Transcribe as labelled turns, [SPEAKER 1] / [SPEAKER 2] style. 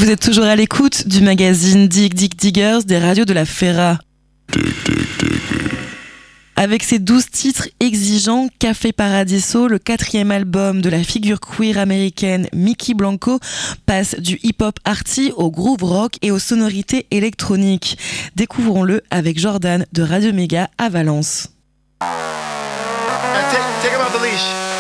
[SPEAKER 1] Vous êtes toujours à l'écoute du magazine Dig Dig Diggers des radios de la Ferra. Avec ses 12 titres exigeants, Café Paradiso, le 4e album de la figure queer américaine Mickey Blanco, passe du hip-hop arty au groove rock et aux sonorités électroniques. Découvrons-le avec Jordan de Radio Méga à Valence.
[SPEAKER 2] Take him off the leash.